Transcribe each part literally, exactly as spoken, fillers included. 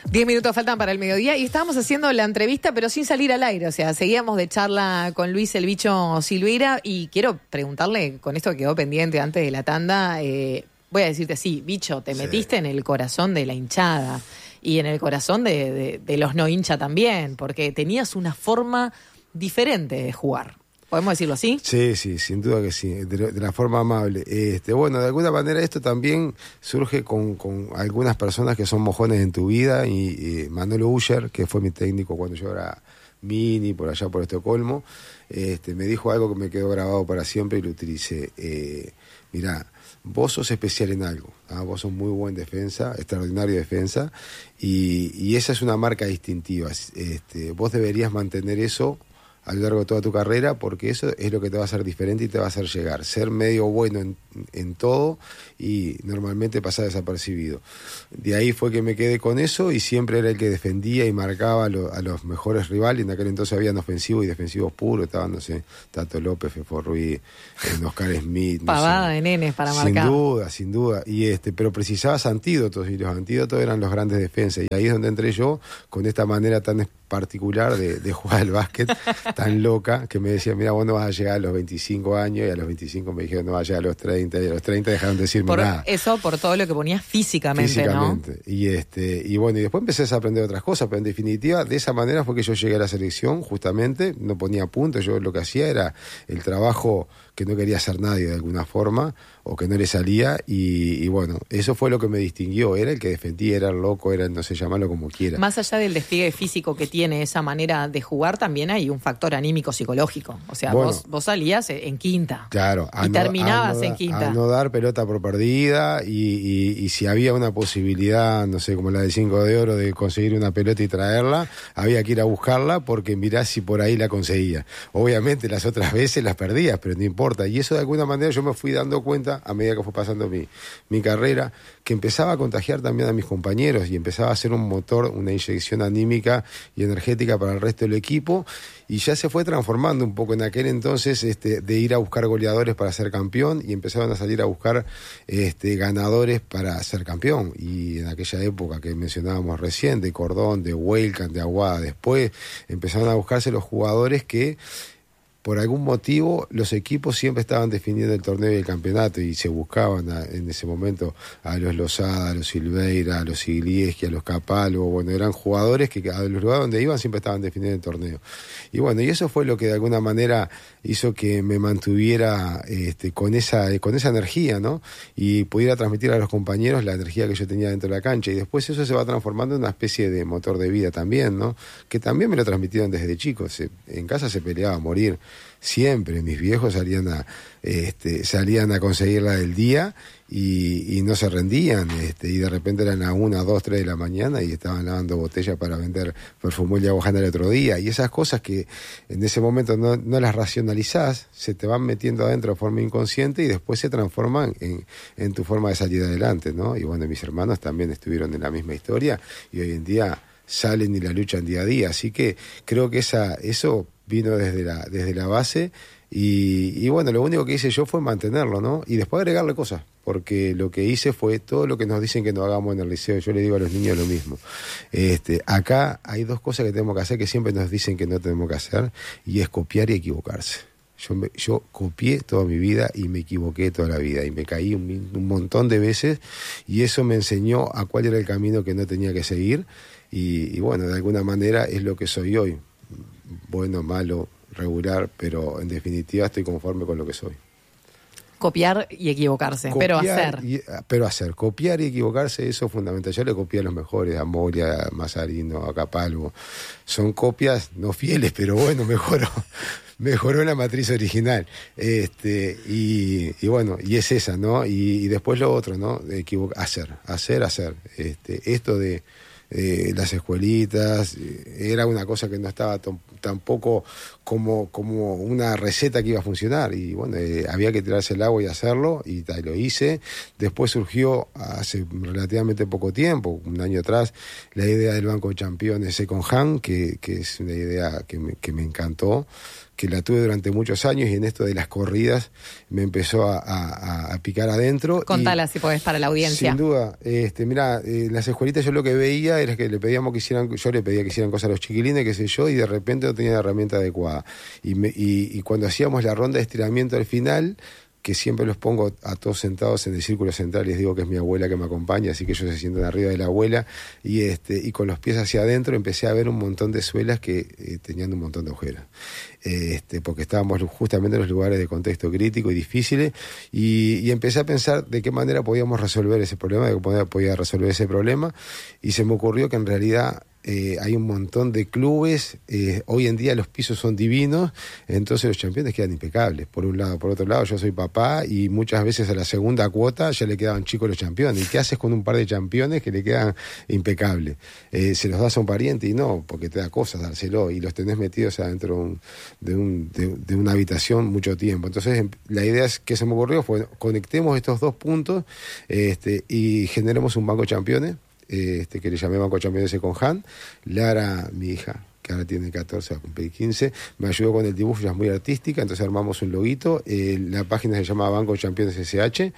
Diez minutos faltan para el mediodía y estábamos haciendo la entrevista pero sin salir al aire, o sea, seguíamos de charla con Luis el Bicho Silveira y quiero preguntarle, con esto que quedó pendiente antes de la tanda, eh, voy a decirte sí, Bicho, te sí. metiste en el corazón de la hinchada y en el corazón de, de, de los no hincha también, porque tenías una forma diferente de jugar. ¿Podemos decirlo así? Sí, sí, sin duda que sí, de, de la forma amable. Este, bueno, de alguna manera esto también surge con, con algunas personas que son mojones en tu vida, y, y Manuel Uller, que fue mi técnico cuando yo era mini, por allá por Estocolmo, este, me dijo algo que me quedó grabado para siempre y lo utilicé. Eh, mirá, vos sos especial en algo, ¿ah? Vos sos muy buen defensa, extraordinario defensa, y, y esa es una marca distintiva. Este, vos deberías mantener eso a lo largo de toda tu carrera, porque eso es lo que te va a hacer diferente y te va a hacer llegar. Ser medio bueno en, en todo y normalmente pasar desapercibido. De ahí fue que me quedé con eso y siempre era el que defendía y marcaba a, lo, a los mejores rivales. En aquel entonces habían ofensivos y defensivos puros, estaban, no sé, Tato López, Fefo Ruiz, Oscar Smith. No Pavada sé. de nenes para sin marcar. Sin duda, sin duda. Y este, pero precisabas antídotos y los antídotos eran los grandes defensas. Y ahí es donde entré yo con esta manera tan particular de, de jugar al básquet, tan loca, que me decían, mira, vos no vas a llegar a los veinticinco años, y a los veinticinco me dijeron, no vas a llegar a los treinta, y a los treinta dejaron de decirme por nada. Eso por todo lo que ponías físicamente, físicamente, ¿no? Y, este, y bueno, y después empecé a aprender otras cosas, pero en definitiva, de esa manera fue que yo llegué a la selección, justamente, no ponía puntos, yo lo que hacía era el trabajo que no quería hacer nadie de alguna forma, o que no le salía, y, y bueno, eso fue lo que me distinguió, era el que defendía, era el loco, era, no sé, llamarlo como quiera. Más allá del despliegue físico que tiene esa manera de jugar, también hay un factor anímico psicológico, o sea, bueno, vos, vos salías en quinta, claro, y no, terminabas no, en quinta. A no dar pelota por perdida, y, y, y si había una posibilidad, no sé, como la del cinco de oro, de conseguir una pelota y traerla, había que ir a buscarla, porque mirá si por ahí la conseguía. Obviamente las otras veces las perdías, pero no importa, y eso de alguna manera yo me fui dando cuenta a medida que fue pasando mi, mi carrera, que empezaba a contagiar también a mis compañeros y empezaba a ser un motor, una inyección anímica y energética para el resto del equipo, y ya se fue transformando un poco en aquel entonces este, de ir a buscar goleadores para ser campeón, y empezaron a salir a buscar este, ganadores para ser campeón. Y en aquella época que mencionábamos recién, de Cordón, de Huelcan, de Aguada, después empezaron a buscarse los jugadores que por algún motivo los equipos siempre estaban definiendo el torneo y el campeonato, y se buscaban a, en ese momento a los Lozada, a los Silveira, a los Iglieski, a los Capalvo. Bueno, eran jugadores que a los lugares donde iban siempre estaban definiendo el torneo. Y bueno, y eso fue lo que de alguna manera hizo que me mantuviera este, con esa con esa energía, ¿no? Y pudiera transmitir a los compañeros la energía que yo tenía dentro de la cancha, y después eso se va transformando en una especie de motor de vida también, ¿no? Que también me lo transmitieron desde chicos. Se, en casa se peleaba a morir. Siempre mis viejos salían a este, salían a conseguir la del día y, y no se rendían, este, y de repente eran a una, dos, tres de la mañana y estaban lavando botellas para vender perfume y agujana el otro día, y esas cosas que en ese momento no, no las racionalizás, se te van metiendo adentro de forma inconsciente y después se transforman en, en tu forma de salir adelante, ¿no? Y bueno, mis hermanos también estuvieron en la misma historia y hoy en día salen y la luchan día a día, así que creo que esa eso vino desde la desde la base, y, y bueno, lo único que hice yo fue mantenerlo, ¿no? Y después agregarle cosas, porque lo que hice fue todo lo que nos dicen que no hagamos en el liceo. Yo le digo a los niños lo mismo. Este, acá hay dos cosas que tenemos que hacer que siempre nos dicen que no tenemos que hacer, y es copiar y equivocarse. Yo, me, yo copié toda mi vida y me equivoqué toda la vida, y me caí un, un montón de veces, y eso me enseñó a cuál era el camino que no tenía que seguir, y, y bueno, de alguna manera es lo que soy hoy. Bueno, malo, regular, pero en definitiva estoy conforme con lo que soy. Copiar y equivocarse, copiar pero hacer. Y, pero hacer, copiar y equivocarse, eso es fundamental. Yo le copié a los mejores, a Moria, a Mazarino, a Capalvo. Son copias no fieles, pero bueno, mejoró, mejoró la matriz original. Este, y, y bueno, y es esa, ¿no? Y, y después lo otro, ¿no? De equivocar, hacer, hacer, hacer. Este, esto de Eh, las escuelitas, eh, era una cosa que no estaba t- tampoco como, como una receta que iba a funcionar, y bueno, eh, había que tirarse el agua y hacerlo, y tal, lo hice. Después surgió hace relativamente poco tiempo, un año atrás, la idea del Banco de Campeones Second Hand, que, que es una idea que me, que me encantó, que la tuve durante muchos años y en esto de las corridas me empezó a, a, a picar adentro. Contala y, si podés para la audiencia. Sin duda. Este, mirá, eh, en las escuelitas yo lo que veía era que le pedíamos que hicieran, yo le pedía que hicieran cosas a los chiquilines, qué sé yo, y de repente no tenía la herramienta adecuada. Y, me, y, y cuando hacíamos la ronda de estiramiento al final, que siempre los pongo a todos sentados en el círculo central y les digo que es mi abuela que me acompaña, así que ellos se sientan arriba de la abuela y este y con los pies hacia adentro empecé a ver un montón de suelas que eh, tenían un montón de agujeros, eh, este, porque estábamos justamente en los lugares de contexto crítico y difíciles y, y empecé a pensar de qué manera podíamos resolver ese problema, de qué manera podía resolver ese problema y se me ocurrió que en realidad Eh, hay un montón de clubes, eh, hoy en día los pisos son divinos, entonces los campeones quedan impecables, por un lado. Por otro lado, yo soy papá y muchas veces a la segunda cuota ya le quedaban chicos los campeones. ¿Y qué haces con un par de campeones que le quedan impecables? Eh, ¿se los das a un pariente? Y no, porque te da cosas dárselo y los tenés metidos adentro de, un, de, un, de, de una habitación mucho tiempo. Entonces la idea es que se me ocurrió fue conectemos estos dos puntos este, y generemos un banco de campeones. Este, que le llamé Banco Campeones con Han. Lara, mi hija, que ahora tiene catorce, va a cumplir quince, me ayudó con el dibujo, ya es muy artística, entonces armamos un loguito, eh, la página se llama Banco Campeones S H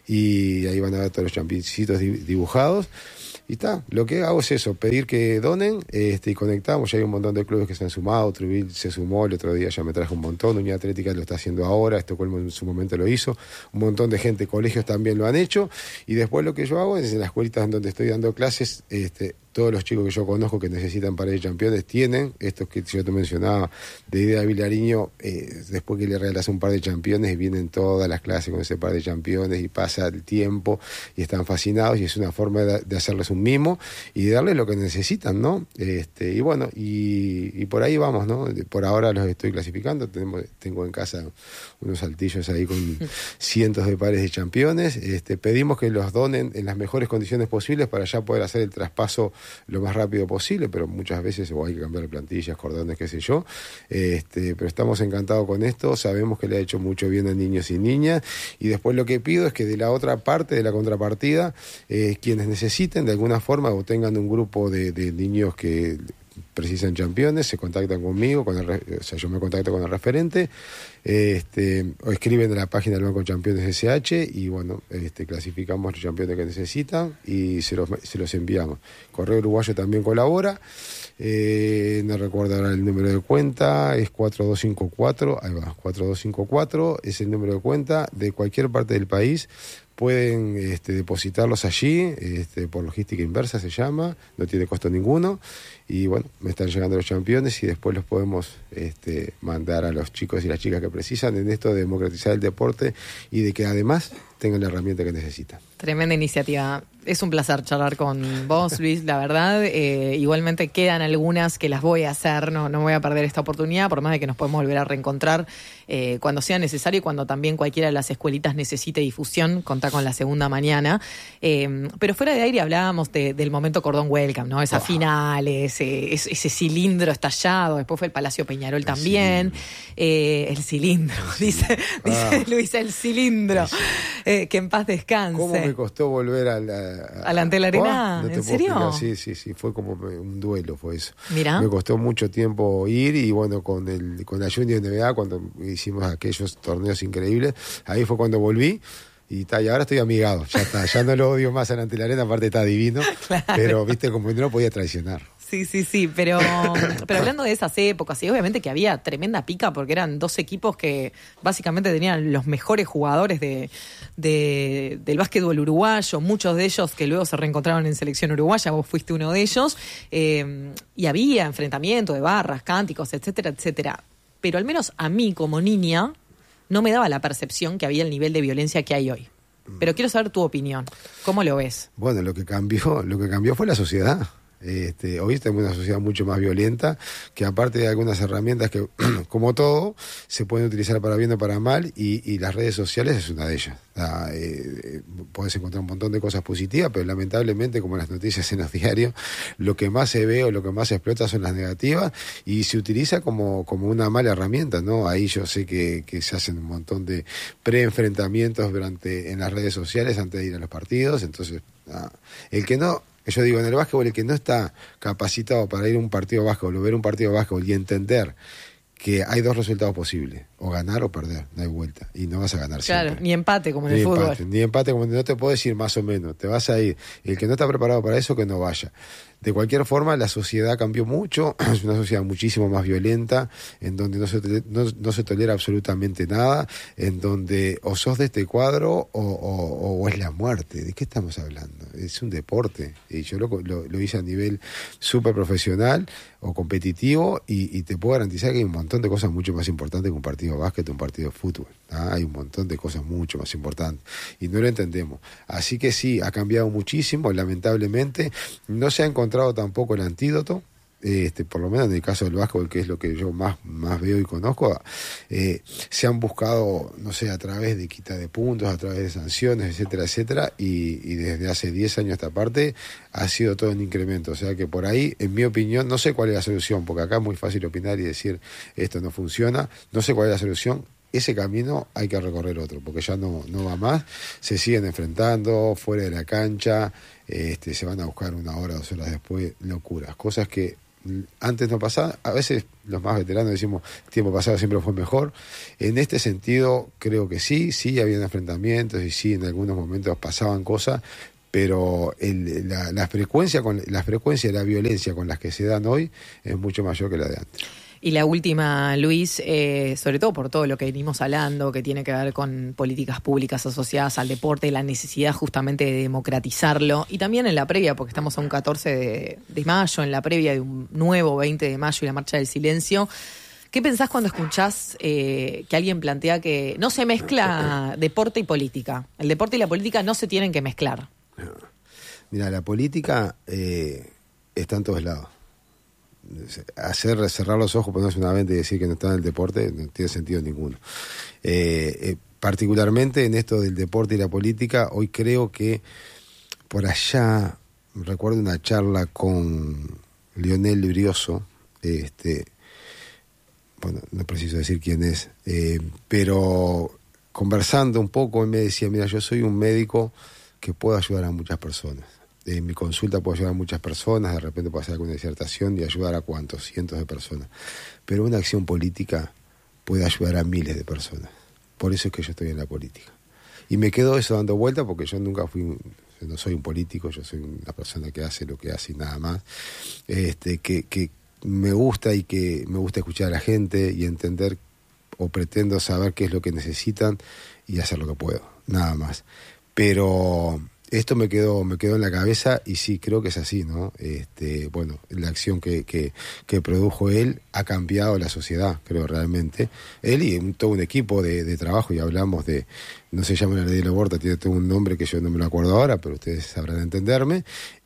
y ahí van a ver todos los championcitos dibujados. Y está, lo que hago es eso, pedir que donen este, y conectamos. Ya hay un montón de clubes que se han sumado. Truville se sumó, el otro día ya me trajo un montón. Unión Atlética lo está haciendo ahora, Estocolmo en su momento lo hizo. Un montón de gente, colegios también lo han hecho. Y después lo que yo hago es en las escuelitas en donde estoy dando clases, este, todos los chicos que yo conozco que necesitan paredes de campeones tienen estos que yo te mencionaba de Idea Vilariño, eh, después que le regalas un par de campeones y vienen todas las clases con ese par de campeones y pasa el tiempo y están fascinados y es una forma de, de hacerles un mimo y de darles lo que necesitan, ¿no? Este, y bueno, y, y por ahí vamos, ¿no? Por ahora los estoy clasificando, tenemos, tengo en casa unos saltillos ahí con cientos de pares de campeones, este, pedimos que los donen en las mejores condiciones posibles para ya poder hacer el traspaso lo más rápido posible, pero muchas veces o hay que cambiar plantillas, cordones, qué sé yo, este, pero estamos encantados con esto, sabemos que le ha hecho mucho bien a niños y niñas, y después lo que pido es que de la otra parte, de la contrapartida, eh, quienes necesiten de alguna forma o tengan un grupo de, de niños que precisan campeones, se contactan conmigo, con el, o sea, yo me contacto con el referente, este, o escriben en la página del Banco Campeones S H y bueno, este, clasificamos los campeones que necesitan y se los, se los enviamos. Correo Uruguayo también colabora, eh, no recuerdo ahora el número de cuenta, es cuatro dos cinco cuatro, ahí va, cuatro dos cinco cuatro es el número de cuenta de cualquier parte del país. Pueden este, depositarlos allí, este, por logística inversa se llama, no tiene costo ninguno, y bueno, me están llegando los campeones y después los podemos este, mandar a los chicos y las chicas que precisan en esto de democratizar el deporte y de que además tengan la herramienta que necesitan. Tremenda iniciativa. Es un placer charlar con vos, Luis, la verdad. Eh, igualmente quedan algunas que las voy a hacer, no, no voy a perder esta oportunidad, por más de que nos podemos volver a reencontrar eh, cuando sea necesario y cuando también cualquiera de las escuelitas necesite difusión, contá con la segunda mañana. Eh, pero fuera de aire hablábamos de, del momento Cordón Welcome, ¿no? Esas oh. finales, ese, ese cilindro estallado, después fue el Palacio Peñarol el también. Cilindro. Eh, el cilindro, el dice, ah. dice Luis, el cilindro. Eh, que en paz descanse. ¿Cómo me costó volver a la... A, ¿A la Ante la Arena? ¿Oh? ¿No ¿En serio? Sí, sí, sí, fue como un duelo, fue eso. Mirá. Me costó mucho tiempo ir y bueno, con el con la Junior N B A, cuando hicimos aquellos torneos increíbles, ahí fue cuando volví. Y, ta, y ahora estoy amigado, ya está, ya no lo odio más a la Ante la Arena, aparte está divino, claro. Pero viste como no podía traicionar. Sí, sí, sí, pero, pero hablando de esas épocas, y obviamente que había tremenda pica porque eran dos equipos que básicamente tenían los mejores jugadores de, de, del básquetbol uruguayo, muchos de ellos que luego se reencontraron en selección uruguaya, vos fuiste uno de ellos, eh, y había enfrentamiento de barras, cánticos, etcétera, etcétera. Pero al menos a mí como niña no me daba la percepción que había el nivel de violencia que hay hoy. Pero quiero saber tu opinión. ¿Cómo lo ves? Bueno, lo que cambió, lo que cambió fue la sociedad. Este, hoy estamos en una sociedad mucho más violenta, que aparte de algunas herramientas que, como todo, se pueden utilizar para bien o para mal, y, y las redes sociales es una de ellas. Ah, eh, puedes encontrar un montón de cosas positivas, pero lamentablemente, como las noticias en los diarios, lo que más se ve o lo que más se explota son las negativas, y se utiliza como, como una mala herramienta, ¿no? Ahí yo sé que, que se hacen un montón de pre-enfrentamientos durante, en las redes sociales antes de ir a los partidos, entonces, ah, el que no... Yo digo, en el básquetbol, el que no está capacitado para ir a un partido de básquetbol o ver un partido de básquetbol y entender que hay dos resultados posibles, o ganar o perder, no hay vuelta, y no vas a ganar claro, siempre. Ni empate como en ni el empate, fútbol. Ni empate como no te puedo decir más o menos, te vas a ir. El que no está preparado para eso, que no vaya. De cualquier forma, la sociedad cambió mucho, es una sociedad muchísimo más violenta, en donde no se, no, no se tolera absolutamente nada, en donde o sos de este cuadro o, o, o es la muerte. ¿De qué estamos hablando? Es un deporte, y yo lo, lo, lo hice a nivel súper profesional o competitivo, y, y te puedo garantizar que hay un montón de cosas mucho más importantes que un partido de básquet o un partido de fútbol. ¿Ah? Hay un montón de cosas mucho más importantes, y no lo entendemos. Así que sí, ha cambiado muchísimo, lamentablemente. No se ha encontrado tampoco el antídoto, este, por lo menos en el caso del básquetbol, que es lo que yo más, más veo y conozco. Eh, se han buscado, no sé, a través de quita de puntos, a través de sanciones, etcétera, etcétera, y, y desde hace diez años a esta parte ha sido todo un incremento. O sea que por ahí, en mi opinión, no sé cuál es la solución, porque acá es muy fácil opinar y decir esto no funciona, no sé cuál es la solución. Ese camino hay que recorrer otro, porque ya no, no va más. Se siguen enfrentando fuera de la cancha, este, se van a buscar una hora, dos horas después, locuras, cosas que antes no pasaban. A veces los más veteranos decimos el tiempo pasado siempre fue mejor. En este sentido creo que sí, sí habían enfrentamientos y sí en algunos momentos pasaban cosas, pero el, la, la frecuencia con la frecuencia de la violencia con las que se dan hoy es mucho mayor que la de antes. Y la última, Luis, eh, sobre todo por todo lo que venimos hablando, que tiene que ver con políticas públicas asociadas al deporte, la necesidad justamente de democratizarlo, y también en la previa, porque estamos a un catorce de, de mayo, en la previa de un nuevo veinte de mayo y la Marcha del Silencio. ¿Qué pensás cuando escuchás eh, que alguien plantea que no se mezcla deporte y política? El deporte y la política no se tienen que mezclar. Mira, la política eh, está en todos lados. Hacer cerrar los ojos, ponerse una venta y decir que no está en el deporte no tiene sentido ninguno. Eh, eh, particularmente en esto del deporte y la política, hoy creo que por allá, recuerdo una charla con Lionel Brioso, este, bueno, no preciso decir quién es, eh, pero conversando un poco, él me decía, mira, yo soy un médico que puedo ayudar a muchas personas. En mi consulta puedo ayudar a muchas personas, de repente puedo hacer alguna disertación y ayudar a cuántos, cientos de personas. Pero una acción política puede ayudar a miles de personas. Por eso es que yo estoy en la política. Y me quedo eso dando vuelta porque yo nunca fui, yo no soy un político, yo soy una persona que hace lo que hace y nada más. Este, que, que me gusta y que me gusta escuchar a la gente y entender o pretendo saber qué es lo que necesitan y hacer lo que puedo, nada más. Pero esto me quedó, me quedó en la cabeza y sí, creo que es así, ¿no? Este, bueno, la acción que, que, que produjo él ha cambiado la sociedad, creo realmente. Él y un, todo un equipo de, de trabajo, y hablamos de, no se llama la ley del aborto, tiene todo un nombre que yo no me lo acuerdo ahora, pero ustedes sabrán entenderme,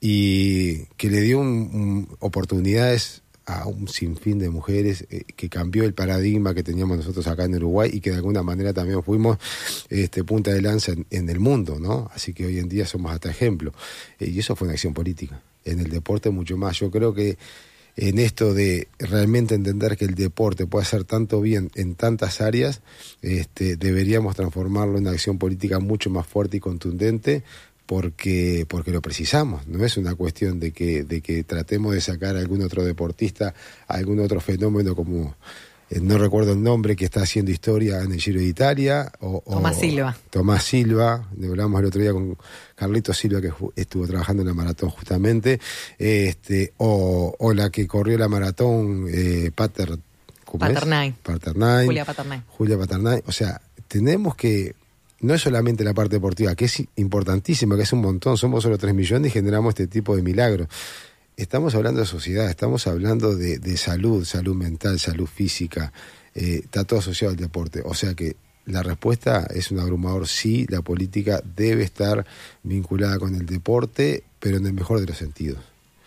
y que le dio un, un, oportunidades a un sinfín de mujeres, eh, que cambió el paradigma que teníamos nosotros acá en Uruguay y que de alguna manera también fuimos este, punta de lanza en, en el mundo, ¿no? Así que hoy en día somos hasta ejemplo. Eh, y eso fue una acción política. En el deporte mucho más. Yo creo que en esto de realmente entender que el deporte puede hacer tanto bien en tantas áreas, este, deberíamos transformarlo en una acción política mucho más fuerte y contundente, porque porque lo precisamos. No es una cuestión de que de que tratemos de sacar a algún otro deportista, a algún otro fenómeno como, eh, no recuerdo el nombre, que está haciendo historia en el Giro de Italia, o, Tomás o Silva. Tomás Silva, hablamos el otro día con Carlitos Silva, que estuvo trabajando en la maratón justamente, este o, o la que corrió la maratón, eh, Pater, Paternay. Paternay. Julia Paternay. Julia Paternay. O sea, tenemos que, no es solamente la parte deportiva, que es importantísima, que es un montón, somos solo tres millones y generamos este tipo de milagros. Estamos hablando de sociedad, estamos hablando de, de salud, salud mental, salud física, eh, está todo asociado al deporte. O sea que la respuesta es un abrumador sí, la política debe estar vinculada con el deporte, pero en el mejor de los sentidos.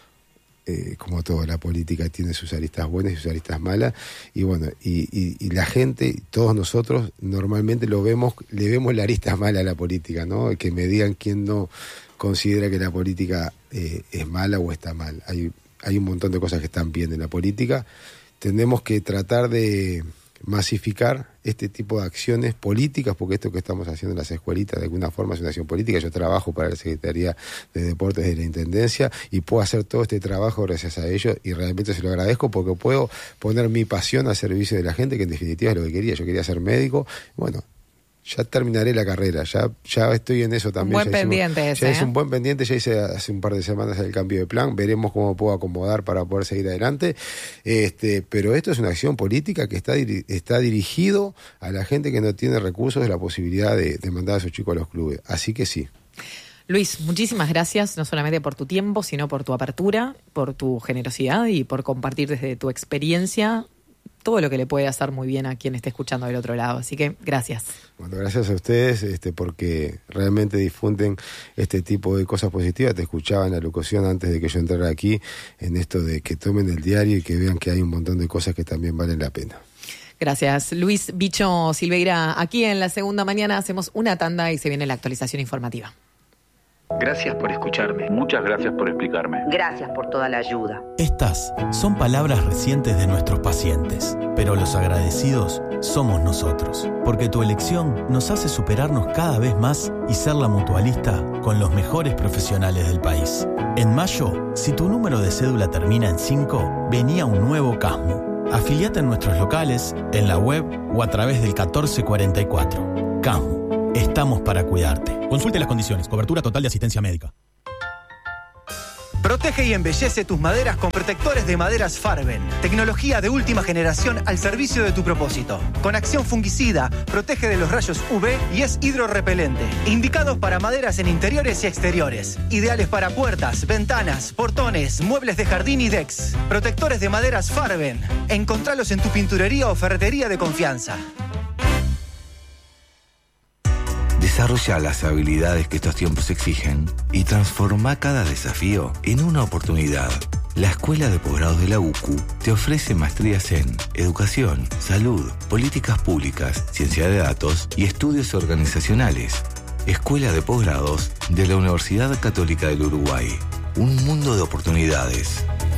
Eh, como todo, la política tiene sus aristas buenas y sus aristas malas, y bueno, y, y, y la gente, todos nosotros normalmente lo vemos, le vemos la arista mala a la política, ¿no? Que me digan quién no considera que la política eh, es mala o está mal. Hay, hay un montón de cosas que están bien en la política. Tenemos que tratar de, masificar este tipo de acciones políticas, porque esto que estamos haciendo en las escuelitas de alguna forma es una acción política. Yo trabajo para la Secretaría de Deportes de la Intendencia y puedo hacer todo este trabajo gracias a ellos, y realmente se lo agradezco porque puedo poner mi pasión al servicio de la gente, que en definitiva es lo que quería. Yo quería ser médico. Bueno, ya terminaré la carrera, ya, ya estoy en eso también. Un buen ya pendiente hicimos, ese, ya hice ¿eh? un buen pendiente, ya hice hace un par de semanas el cambio de plan, veremos cómo puedo acomodar para poder seguir adelante, este, pero esto es una acción política que está, diri- está dirigido a la gente que no tiene recursos de la posibilidad de, de mandar a sus chicos a los clubes, así que sí. Luis, muchísimas gracias, no solamente por tu tiempo, sino por tu apertura, por tu generosidad y por compartir desde tu experiencia todo lo que le puede hacer muy bien a quien esté escuchando del otro lado. Así que gracias. Bueno, gracias a ustedes, este, porque realmente difunden este tipo de cosas positivas. Te escuchaba en la locución antes de que yo entrara aquí, en esto de que tomen el diario y que vean que hay un montón de cosas que también valen la pena. Gracias. Luis Bicho Silveira, aquí en La Segunda Mañana hacemos una tanda y se viene la actualización informativa. Gracias por escucharme. Muchas gracias por explicarme. Gracias por toda la ayuda. Estas son palabras recientes de nuestros pacientes, pero los agradecidos somos nosotros, porque tu elección nos hace superarnos cada vez más y ser la mutualista con los mejores profesionales del país. En mayo, si tu número de cédula termina en cinco, venía un nuevo Casmu. Afiliate en nuestros locales, en la web o a través del catorce cuarenta y cuatro. Casmu. Estamos para cuidarte. Consulte las condiciones. Cobertura total de asistencia médica. Protege y embellece tus maderas con protectores de maderas Farben. Tecnología de última generación al servicio de tu propósito. Con acción fungicida, protege de los rayos U V y es hidrorrepelente. Indicados para maderas en interiores y exteriores. Ideales para puertas, ventanas, portones, muebles de jardín y decks. Protectores de maderas Farben. Encontralos en tu pinturería o ferretería de confianza. Desarrolla las habilidades que estos tiempos exigen y transforma cada desafío en una oportunidad. La Escuela de Posgrados de la U C U te ofrece maestrías en Educación, Salud, Políticas Públicas, Ciencia de Datos y Estudios Organizacionales. Escuela de Posgrados de la Universidad Católica del Uruguay. Un mundo de oportunidades.